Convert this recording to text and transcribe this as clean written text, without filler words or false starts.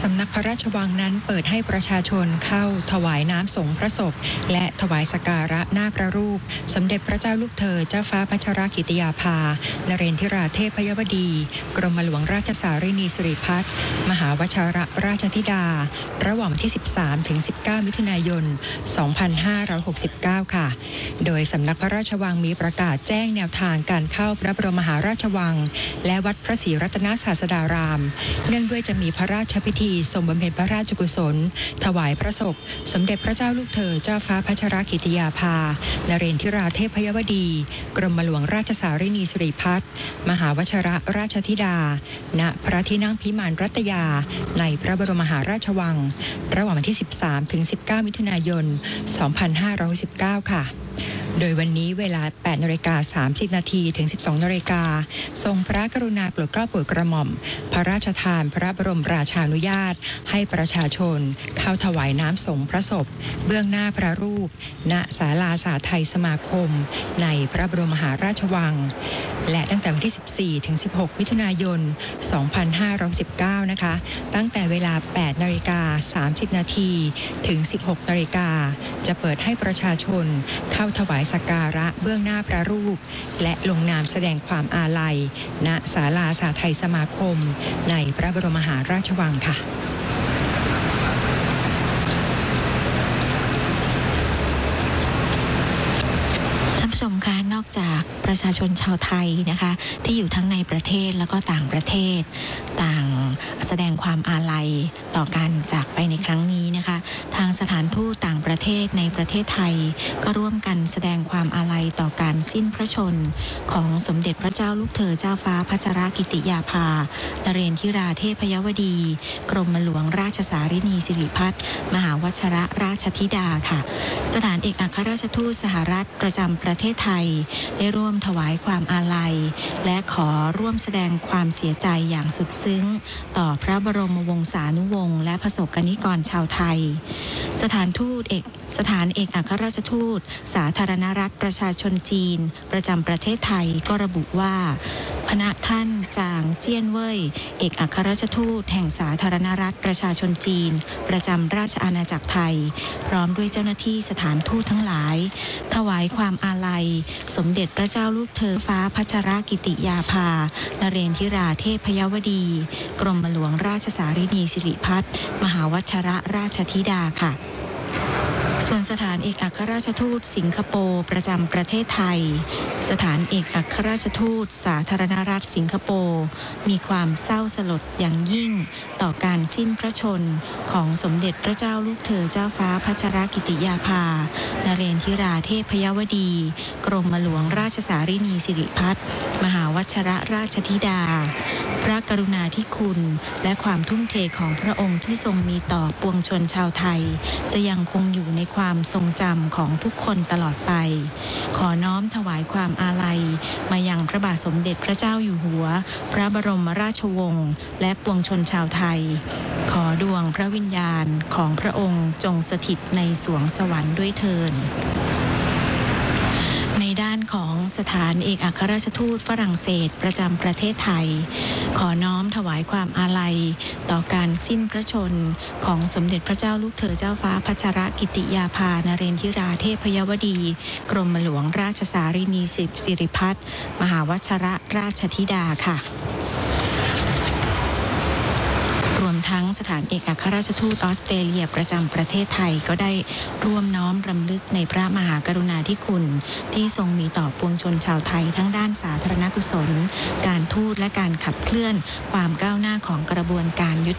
สำนักพระราชวังนั้นเปิดให้ประชาชนเข้าถวายน้ำสงฆ์พระศพและถวายสักการะหน้าพระรูปสมเด็จพระเจ้าลูกเธอเจ้าฟ้าพัชรกิติยาภานเรนทิราเทพยวดีกรมหลวงราชสารินีสิริพัฒน์มหาวชิรราชธิดาระหว่างวันที่ 13 ถึง 19 มิถุนายน 2569 ค่ะโดยสำนักพระราชวังมีประกาศแจ้งแนวทางการเข้าพระบรมมหาราชวังและวัดพระศรีรัตนศาสดารามเนื่องด้วยจะมีพระราชพิธีทรงบำเพ็ญพระราชกุศลถวายพระศพสมเด็จพระเจ้าลูกเธอเจ้าฟ้าพัชรกิติยาภานเรนทิราเทพยวดีกรมหลวงราชสารินีสิริพัฒน์มหาวชิรราชธิดาณพระที่นั่งพิมานรัตยาในพระบรมมหาราชวังระหว่างวันที่ 13 ถึง 19 มิถุนายน 2519 ค่ะโดยวันนี้เวลา 8:30 นาทีถึง 12 นาฬิกาทรงพระกรุณาโปรดเกล้าโปรดกระหม่อมพระราชทานพระบรมราชานุญาตให้ประชาชนเข้าถวายน้ำสงฆ์พระศพเบื้องหน้าพระรูปณศาลาสาไทยสมาคมในพระบรมมหาราชวังและตั้งแต่วันที่ 14 ถึง 16 มิถุนายน 2519 นะคะตั้งแต่เวลา 8:30 นาทีถึง 16 นาฬิกาจะเปิดให้ประชาชนเข้าถวายสักการะเบื้องหน้าพระรูปและลงนามแสดงความอาลัยณศาลาสาไทยสมาคมในพระบรมมหาราชวังค่ะชมคะนอกจากประชาชนชาวไทยนะคะที่อยู่ทั้งในประเทศแล้วก็ต่างประเทศต่างแสดงความอาลัยต่อการจากไปในครั้งนี้นะคะทางสถานทูตต่างประเทศในประเทศไทยก็ร่วมกันแสดงความอาลัยต่อการสิ้นพระชนของสมเด็จพระเจ้าลูกเธอเจ้าฟ้าพัชรกิติยาภานเรนทิราเทพยวดีกรมหลวงราชสารินีสิริพัฒน์มหาวชิรราชธิดาค่ะสถานเอกอัครราชทูตสหรัฐประจำประเทศไทยได้ร่วมถวายความอาลัยและขอร่วมแสดงความเสียใจอย่างสุดซึ้งต่อพระบรมวงศานุวงศ์และประสบกนิกรชาวไทยสถานเอกอัครราชทูตสาธารณรัฐประชาชนจีนประจำประเทศไทยก็ระบุว่าพระท่านจางเจี้ยนเว่ยเอกอัครราชทูตแห่งสาธารณรัฐประชาชนจีนประจำราชอาณาจักรไทยพร้อมด้วยเจ้าหน้าที่สถานทูตทั้งหลายถวายความอาลัยสมเด็จพระเจ้าลูกเธอฟ้าพัชรกิติยาภานเรนทิราเทพยวดีกรมหลวงราชสารินีสิริพัฒน์มหาวชิรราชธิดาค่ะส่วนสถานเอกอัครราชทูตสิงคโปร์ประจำประเทศไทยสถานเอกอัครราชทูตสาธารณรัฐสิงคโปร์มีความเศร้าสลดอย่างยิ่งต่อการสิ้นพระชนของสมเด็จพระเจ้าลูกเธอเจ้าฟ้าพัชรกิติยาภานเรนทิราเทพยวดีกรมหลวงราชสารินีสิริพัฒน์มหาวชิรราชธิดาพระกรุณาธิคุณและความทุ่มเทของพระองค์ที่ทรงมีต่อปวงชนชาวไทยจะยังคงอยู่ในความทรงจำของทุกคนตลอดไปขอน้อมถวายความอาลัยมายังพระบาทสมเด็จพระเจ้าอยู่หัวพระบรมราชวงศ์และปวงชนชาวไทยขอดวงพระวิญญาณของพระองค์จงสถิตในสวงสวรรค์ด้วยเถิดในด้านของสถานเอกอัครราชทูตฝรั่งเศสประจำประเทศไทยขอน้อมถวายความอาลัยต่อการสิ้นพระชนของสมเด็จพระเจ้าลูกเธอเจ้าฟ้าพัชรกิติยาภานเรนทิราเทพยวดีกรมหลวงราชสารินีสิริพัฒน์มหาวชิรราชธิดาค่ะรวมทั้งสถานเอกอัครราชทูตออสเตรเลียประจำประเทศไทยก็ได้ร่วมน้อมรำลึกในพระมหากรุณาธิคุณที่ทรงมีต่อปวงชนชาวไทยทั้งด้านสาธารณกุศลการทูตและการขับเคลื่อนความก้าวหน้าของกระบวนการยุ